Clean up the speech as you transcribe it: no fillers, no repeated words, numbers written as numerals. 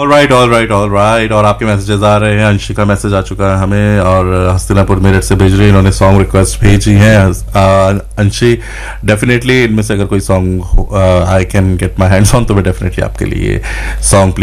All right. और आपके messages आ रहे हैं। अंशी का मैसेज आ चुका है हमें, और हस्तिनापुर मेरठ से भेज रही है, इन्होंने सॉन्ग रिक्वेस्ट भेजी है। अंशी, डेफिनेटली इनमें से अगर कोई song I can get my hands on तो मैं डेफिनेटली आपके लिए सॉन्ग